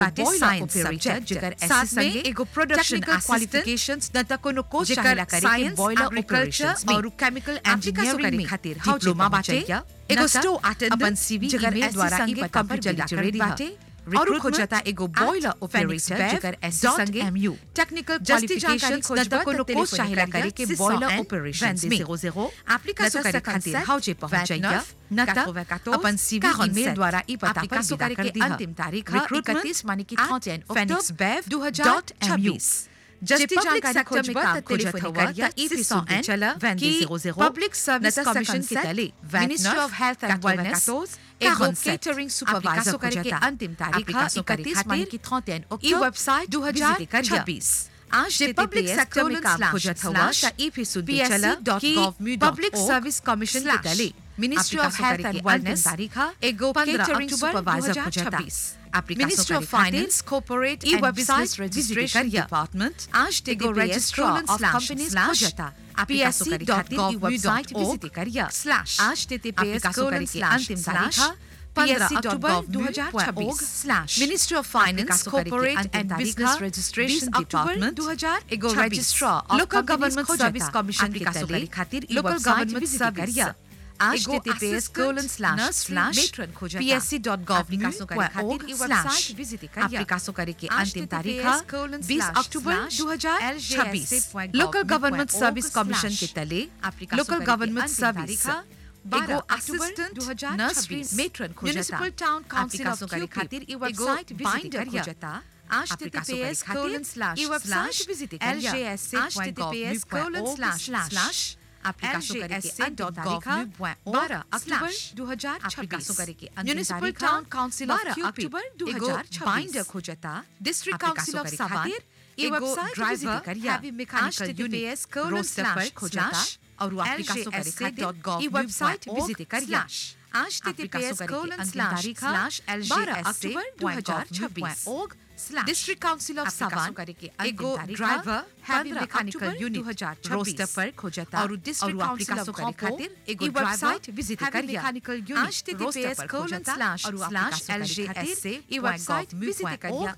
science subject जेकर साथ में एगो प्रोडक्शन क्वालिफिकेशंस न त कोनो कोर्स चाहेला करे के बॉयलर ऑपरेशंस और केमिकल इंजीनियरिंग खातिर डिप्लोमा बाटे एगो स्टो अटेंडेंट अपन सीवी ईमेल द्वारा ई कंप्यूटर लिटरेट बाटे और खोजता एगो बॉयलर ऑपरेटर जेकर एस संगे एमयू टेक्निकल क्वालिफिकेशंस न त कोनो कोर्स चाहेला करे के बॉयलर ऑपरेशंस में 00 एप्लीकेशन करे खातिर हाउजे पहुंचाइया न त अपन सीवी ईमेल द्वारा ई पता पर करे के अंतिम तारीख 31 माने की 31 फेनिक्स बेव 2026 जस्ती जानकारी खोजबा त टेलीफोन करिया ई चला कि पब्लिक सर्विस कमीशन के तले ministry of health and wellness एगो केटरिंग सुपरवाइजर के अंतिम तारीख 31 माने की 31 अक्टूबर ई वेबसाइट 2026 आज जे पब्लिक सेक्टर में काम खोजत हुआ त ई भी सुन चला कि पब्लिक सर्विस कमीशन के तले ministry of health and wellness तारीखा एगो केटरिंग सुपरवाइजर खोजता मिनिस्ट्री ऑफ फाइनेंस कॉर्पोरेट ई वेबसाइट रजिस्ट्रेशन डिपार्टमेंट आज एगो रजिस्ट्रार ऑफ कंपनीज खोजता psc.gov वेबसाइट विजिट करिया /https के अंतिम तारीख 15 अक्टूबर 2026 ministry of finance corporate and business registration department 2000 एगो registrar local government service commission के तले खातिर लोकल गवर्नमेंट सर्विस https://psc.gov.org/application करे के अंतिम तारीख 20 अक्टूबर 2026 लोकल गवर्नमेंट सर्विस कमीशन के तले लोकल गवर्नमेंट सर्विस एगो असिस्टेंट नर्सरी मेट्रन खोजता म्युनिसिपल टाउन काउंसिल ऑफ करे खातिर ई वेबसाइट बाइंडर खोजता https://ljsc.gov.org/application municipal town council of October 2026 binder खोजता डिस्ट्रिक्ट काउंसिल ऑफ साभार एगो driver heavy mechanical unit roster पर खोजता और एप्लीकेशन करे खातिर ई वेबसाइट विजिट करिया https://ljsc.gov.org डिस्ट्रिक्ट काउंसिल ऑफ साभार एगो driver heavy mechanical unit roster पर खोजता और डिस्ट्रिक्ट काउंसिल ऑफ खातिर एगो वेबसाइट विजिट करिया https://ljsc ई वेबसाइट विजिट करिया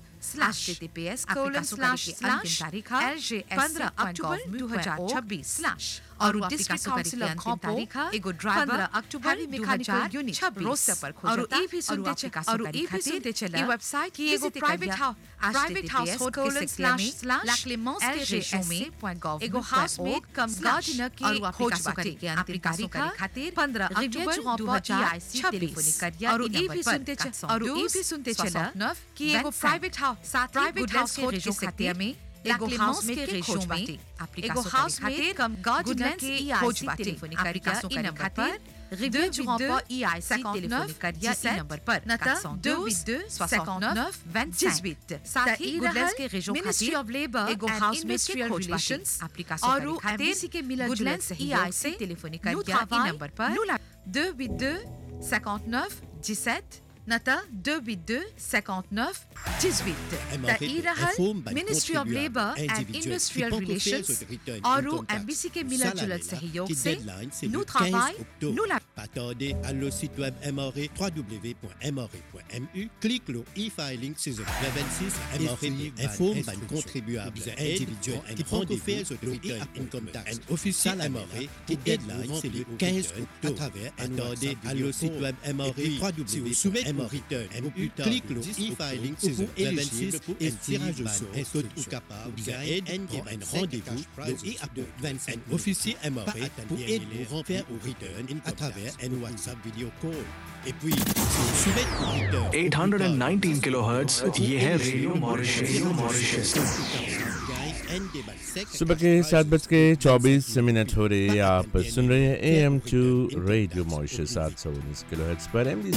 https://ljsc 15 अक्टूबर 2026 और डिस्ट्रिक्ट काउंसिल ऑफ तारीख एगो ड्राइवर अक्टूबर मैकेनिकल यूनिट रोस्टर पर खोजता और ई भी सुनते चला ई वेबसाइट की एगो प्राइवेट हाउस होल्ड के सेक्टर में लैक्लेमोस के रेशो में एगो हाउसमेट कम गार्डनर की खोज बाटे के अंतिम तारीख खातिर 15 अक्टूबर 2026 टेलीफोनिक करिया और ई भी सुनते चला कि एगो प्राइवेट हाउस होल्ड के सेक्टर में एगो हाउस में के खोज बाटे एगो हाउस में कम गार्डनर की खोज बाटे टेलीफोनिक करिया ई नंबर पर रिव्यू जुम्पा EIC टेलीफोनिक करिया ई नंबर पर नता 2259 साथ ही गुडलैंड्स के रेजो खातिर ऑफ लेबर एगो हाउस में खोज रिलेशंस एप्लीकेशन और एमबीसी के गुडलैंड्स EIC टेलीफोनिक करिया ई नंबर पर 2259 नता 282-59-18 ministry of labour and industrial relations और एमबीसी के मिला जुलत सहयोग से nous travail nous la attendez à le site web MRE www.mre.mu clique le e-filing saison 26 MRE informe ban contribuable individuel qui prend des faits de income tax officiel MRE qui deadline c'est le 15 octobre à travers attendez à le site web MRE www.mre MRE clique le e-filing saison 26 pour un tirage au sort un code ou capable pour un rendez-vous le e-25 officier MRE pour aider vous faire au return à travers un WhatsApp video call. Et puis, si vous soumettez au return 819 kHz, ये है radio Mauritius. सुबह के 7:24 हो रहे हैं। आप सुन रहे हैं AM2 रेडियो मॉरिशस 719 किलोहर्ट्ज पर MDC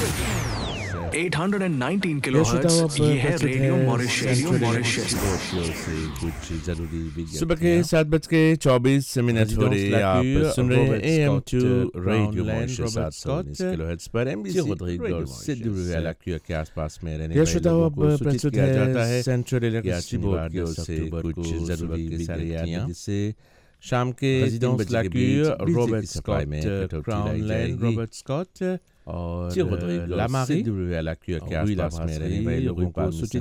819 किलोहर्ट्ज, ये है रेडियो मॉरिशस। कुछ जरूरी सुबह के 7:24 हो रहे हैं। आप सुन रहे हैं AM2 रेडियो मॉरिशस 719 किलोहर्ट्ज पर MDC CWA के आसपास में रहने वाले लोगों को सूचित किया जाता है सेंट्रल इलेक्ट्रिसिटी बोर्ड की ओर से कुछ जरूरी विज्ञप्तियां जिससे शाम के 3 बजे के बीच रॉबर्ट स्कॉट में क्राउन लैंड रॉबर्ट स्कॉट और लामारी के आसपास में रहने वाले लोगों को सूचित